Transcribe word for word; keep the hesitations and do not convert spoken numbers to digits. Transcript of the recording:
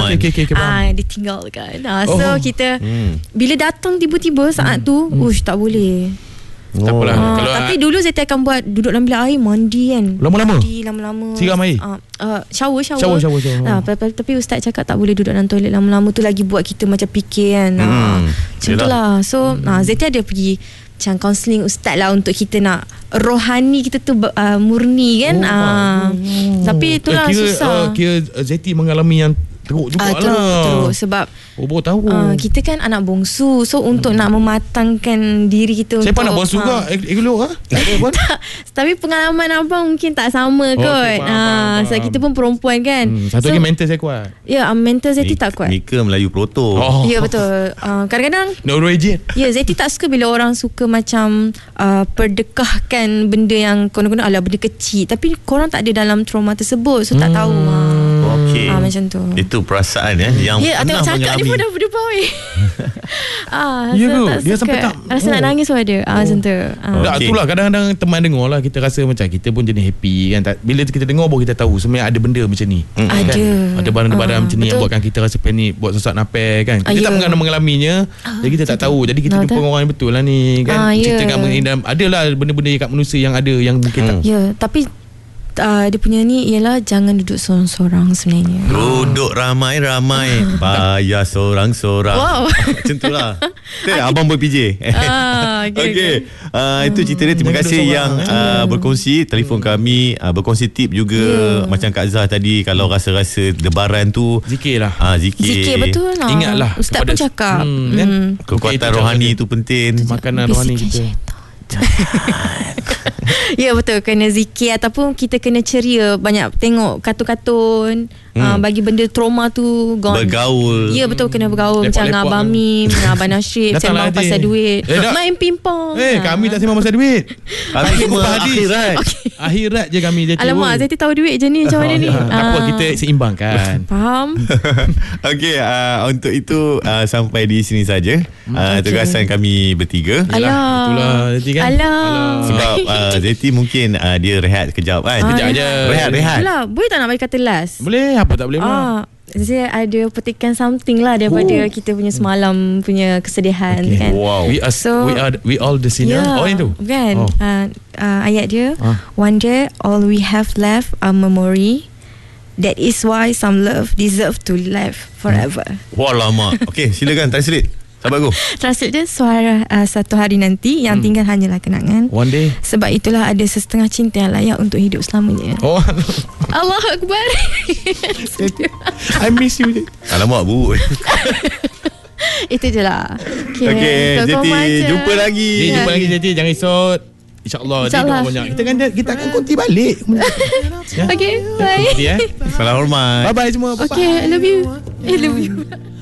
on. Okay, okay, okay, Ah, dia tinggalkan. Ah, so Oh. kita Hmm. bila datang tiba-tiba saat tu, ush tak boleh. Tak apalah. Ah, Kalau tapi dulu Zeti akan buat duduk dalam bilik air mandi kan. Lama-lama? Mandi lama-lama. Siram air? Ah, uh, shower shower. Shower, shower, shower. Ah, tapi, tapi ustaz cakap tak boleh duduk dalam toilet lama-lama, tu lagi buat kita macam fikir kan. Hmm, Ah, macam yelah. tu lah. So hmm. ah, Zeti ada pergi macam counselling ustaz lah untuk kita nak rohani kita tu uh, murni kan. Oh, ah, tapi itulah eh, kira, susah. Uh, kira uh, Zeti mengalami yang teruk juga Ah, lah. teruk, teruk sebab Oh, baru tahu. uh, kita kan anak bongsu. So untuk nak mematangkan diri kita Saya untuk, pun nak bongsu juga. ah, Elok lah. Tak ada pun. tapi pengalaman abang mungkin tak sama Oh, kot. okay, faham, Ah, faham, sebab faham. kita pun perempuan kan. Hmm, satu so, lagi mental saya kuat. ya, mental Zeti Nik- tak kuat. Nika Melayu Proto. Oh. Ya, betul. Uh, kadang-kadang Norwegian. ya, Zeti tak suka bila orang suka macam uh, perdekahkan benda yang konon-konon ala benda kecil, tapi korang tak ada dalam trauma tersebut, so tak tahu. Ah, Okey. ah, macam tu. Itu perasaan ya yang Ya, pernah tengok cakap ni mengalami. pun dah berdebar weh. ah, Ya so ke? tak Dia suka. sampai tak- Rasa oh. nak nangis pun ada. Ah, macam tu. Ah. Tak, Okey. itulah kadang-kadang teman dengar lah, kita rasa macam kita pun jenis happy kan. Tak, bila kita dengar baru kita tahu sebenarnya ada benda macam ni. Mm. Kan? Ada. Ada barang-barang Ah, macam ni yang betul. buatkan kita rasa panik, buat sesak nafas kan. Kita Ah, tak ya. pernah mengalaminya, jadi kita tak tahu. Jadi kita Betul. jumpa orang yang betul lah ni kan. Ah, ya. Ceritakan mengenai dalam, adalah benda-benda kat manusia yang ada yang mungkin tak. Ya, tapi uh, dia punya ni ialah jangan duduk sorang-sorang sebenarnya. Duduk ramai-ramai, bayar sorang-sorang. Wow. Macam tu lah. Okay, abang boy P J. Ah, okay, okay. okay. Uh, itu cerita dia. Terima Jangan kasih duduk yang sorang, uh, berkongsi. Telefon kami uh, berkongsi tip juga. Yeah. Macam Kak Zah tadi, kalau rasa-rasa debaran tu, Zikir lah. uh, zikir. Zikir betul lah. Ingatlah Ustaz kepada- pun cakap. Hmm, Hmm, kan? Kekuatan Okay, itu rohani contoh tu penting. Makanan rohani Bisikan kita. syaitan. Ya, betul. Kena zikir ataupun kita kena ceria. Banyak tengok kartun-kartun. hmm. uh, Bagi benda trauma tu gone. Bergaul. Ya, betul, kena bergaul. Macam Lepak-lepak Abang kan. Mim, Abang Nashrib, Datanglah sembang nanti. pasal duit. Eh, dak- Main pingpong. Eh, Ah. kami tak sembang pasal duit. Kami cuma akhirat. Akhirat je kami Zeti. Alamak, Zeti tahu duit je ni. Macam mana ni? Tak apa, Ah. kita seimbangkan. Faham? Okey, uh, untuk itu uh, sampai di sini saja uh, Okey. tugasan kami bertiga. Alah. Itulah Zeti kan. Alah. Sebab uh, Zeti mungkin uh, dia rehat kejap kan. Ah, Kejap je. Rehat, rehat. Itulah, boleh tak nak bagi kata last? Boleh, apa tak boleh pula. Ah, saya ada petikan something lah daripada Oh. kita punya semalam punya kesedihan Okay. kan. Wow. We are So- we are we all the sinner. Ya, Oh yang tu. kan. Oh. Uh, uh, ayat dia, Ah. one day all we have left are memory. That is why some love deserve to live forever. Wah lama. Okey, silakan translate. Sahabat aku. Translate dia, suara uh, satu hari nanti yang tinggal hanyalah kenangan. One day. Sebab itulah ada setengah cinta yang layak untuk hidup selamanya. Oh, Allah Akbar. I miss you. Alamak bu. Itu je lah. Okay, Okey, so Zeti, korang aja. jumpa lagi. Ni jumpa lagi Zeti, jangan risau. InsyaAllah dia InsyaAllah. doa banyak. Kita kan kita akan konti balik. Ya. Okay, bye. Nanti, eh. Salam hormat. Bye bye semua. Bye-bye. Okay, I love you. I love you.